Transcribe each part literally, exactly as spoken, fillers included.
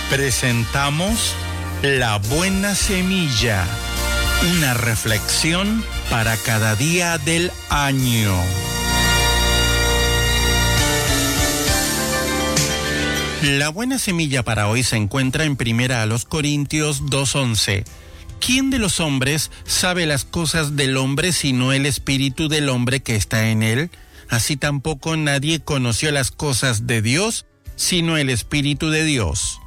Presentamos La Buena Semilla, una reflexión para cada día del año. La buena semilla para hoy se encuentra en Primera a los Corintios dos once. ¿Quién de los hombres sabe las cosas del hombre sino el espíritu del hombre que está en él? Así tampoco nadie conoció las cosas de Dios sino el espíritu de Dios.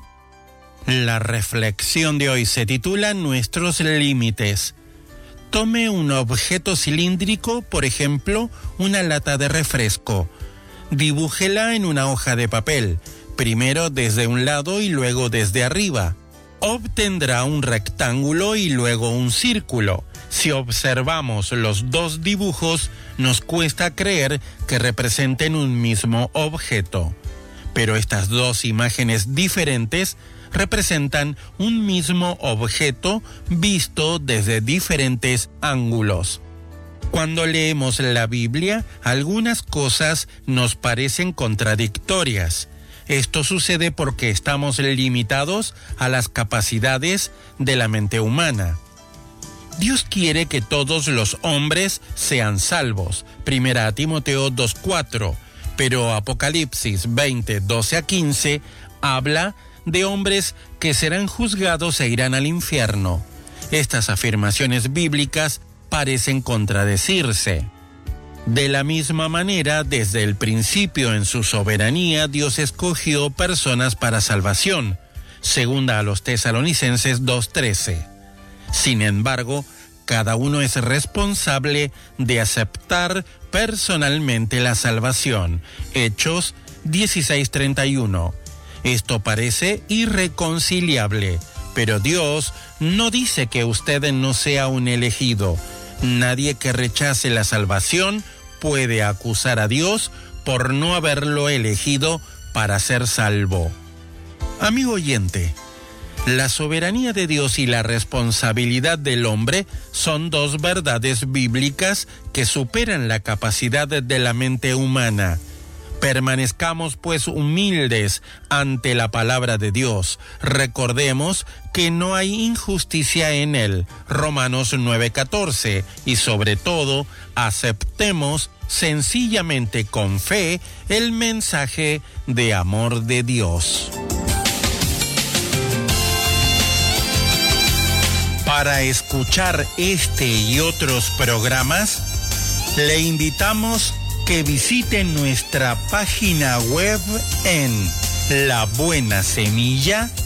La reflexión de hoy se titula Nuestros límites. Tome un objeto cilíndrico, por ejemplo, una lata de refresco. Dibújela en una hoja de papel, primero desde un lado y luego desde arriba. Obtendrá un rectángulo y luego un círculo. Si observamos los dos dibujos, nos cuesta creer que representen un mismo objeto. Pero estas dos imágenes diferentes representan un mismo objeto visto desde diferentes ángulos. Cuando leemos la Biblia, algunas cosas nos parecen contradictorias. Esto sucede porque estamos limitados a las capacidades de la mente humana. Dios quiere que todos los hombres sean salvos, Primera a Timoteo dos cuatro, pero Apocalipsis veinte doce a quince habla de hombres que serán juzgados e irán al infierno. Estas afirmaciones bíblicas parecen contradecirse. De la misma manera, desde el principio en su soberanía, Dios escogió personas para salvación, segunda a los Tesalonicenses dos trece. Sin embargo, cada uno es responsable de aceptar personalmente la salvación. Hechos dieciséis treinta y uno. Esto parece irreconciliable, pero Dios no dice que usted no sea un elegido. Nadie que rechace la salvación puede acusar a Dios por no haberlo elegido para ser salvo. Amigo oyente, la soberanía de Dios y la responsabilidad del hombre son dos verdades bíblicas que superan la capacidad de la mente humana. Permanezcamos pues humildes ante la palabra de Dios. Recordemos que no hay injusticia en él, Romanos nueve catorce, y sobre todo, aceptemos sencillamente con fe el mensaje de amor de Dios. Para escuchar este y otros programas, le invitamos que visiten nuestra página web en la buena semilla